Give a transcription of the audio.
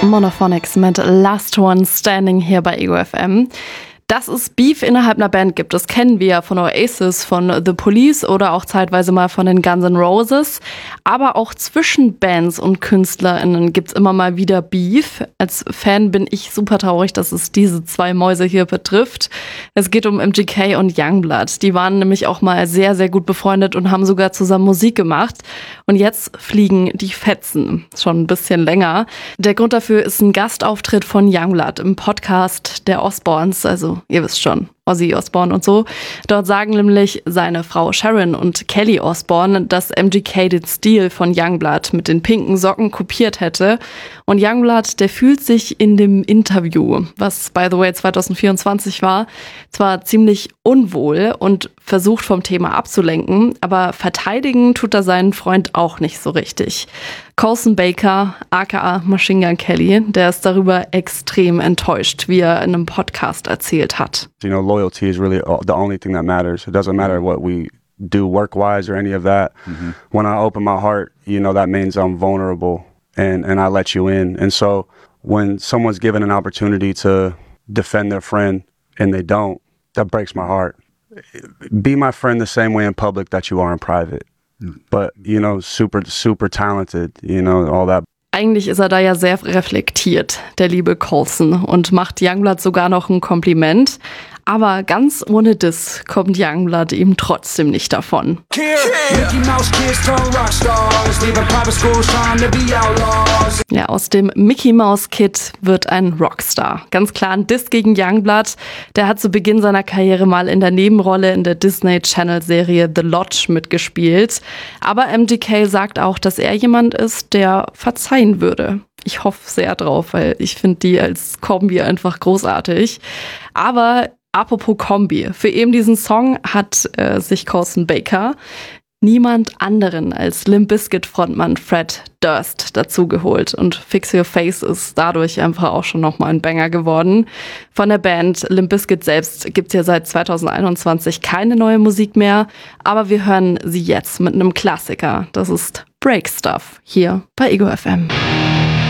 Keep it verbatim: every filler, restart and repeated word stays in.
Monophonics mit Last One Standing hier bei Ego F M. Dass es Beef innerhalb einer Band gibt, das kennen wir ja von Oasis, von The Police oder auch zeitweise mal von den Guns N' Roses. Aber auch zwischen Bands und KünstlerInnen gibt's immer mal wieder Beef. Als Fan bin ich super traurig, dass es diese zwei Mäuse hier betrifft. Es geht um M G K und Yungblud. Die waren nämlich auch mal sehr, sehr gut befreundet und haben sogar zusammen Musik gemacht. Und jetzt fliegen die Fetzen. Schon ein bisschen länger. Der Grund dafür ist ein Gastauftritt von Yungblud im Podcast der Osbournes, also ihr wisst schon, Ozzy Osbourne und so. Dort sagen nämlich seine Frau Sharon und Kelly Osbourne, dass M G K den Stil von Yungblud mit den pinken Socken kopiert hätte. Und Yungblud, der fühlt sich in dem Interview, was by the way zwanzig vierundzwanzig war, zwar ziemlich unwohl und versucht vom Thema abzulenken, aber verteidigen tut er seinen Freund auch nicht so richtig. Colson Baker, aka Machine Gun Kelly, der ist darüber extrem enttäuscht, wie er in einem Podcast erzählt hat. You know, loyalty is really the only thing that matters. It doesn't matter what we do work-wise or any of that. Mm-hmm. When I open my heart, you know, that means I'm vulnerable and, and I let you in. And so when someone's given an opportunity to defend their friend and they don't, that breaks my heart. Be my friend the same way in public that you are in private. But, you know, super, super talented, you know, all that. Eigentlich ist er da ja sehr reflektiert, der liebe Colson, und macht Yungblud sogar noch ein Kompliment. Aber ganz ohne Diss kommt Yungblud ihm trotzdem nicht davon. Ja, aus dem Mickey Mouse Kid wird ein Rockstar. Ganz klar ein Diss gegen Yungblud. Der hat zu Beginn seiner Karriere mal in der Nebenrolle in der Disney Channel Serie The Lodge mitgespielt. Aber M G K sagt auch, dass er jemand ist, der verzeihen würde. Ich hoffe sehr drauf, weil ich finde die als Kombi einfach großartig. Aber apropos Kombi, für eben diesen Song hat äh, sich Colson Baker niemand anderen als Limp Bizkit Frontmann Fred Durst dazugeholt. Und Fix Your Face ist dadurch einfach auch schon nochmal ein Banger geworden. Von der Band Limp Bizkit selbst gibt's ja seit zwanzig einundzwanzig keine neue Musik mehr. Aber wir hören sie jetzt mit einem Klassiker. Das ist Break Stuff hier bei Ego F M.